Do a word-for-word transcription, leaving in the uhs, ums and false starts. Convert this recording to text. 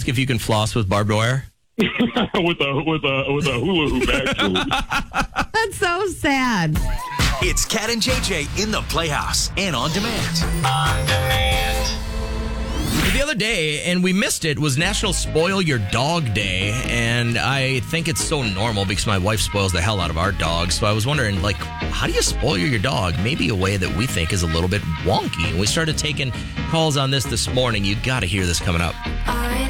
ask if you can floss with barbed wire? with a with a with a hula hoop, actually. That's so sad. It's Cat and J J in the Playhouse and on demand. On demand. The other day, and we missed it, was National Spoil Your Dog Day, and I think it's so normal because my wife spoils the hell out of our dogs. So I was wondering, like, how do you spoil your dog? Maybe a way that we think is a little bit wonky. And we started taking calls on this this morning. You got to hear this coming up.